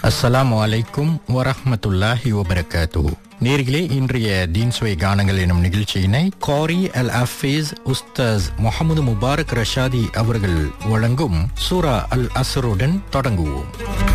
அஸ்ஸலாமு அலைக்கும் வரஹ்மத்துல்லாஹி வபரகாத்துஹு. நேர்களே, இன்றைய தீன்சுவை கானங்கள் எனும் நிகழ்ச்சியினை காரி அல் ஹஃபீஸ் உஸ்தாஸ் முஹம்மது முபாரக் ரஷாதி அவர்கள் வழங்கும் சூரா அல் அஸ்ருடன் தொடங்குவோம்.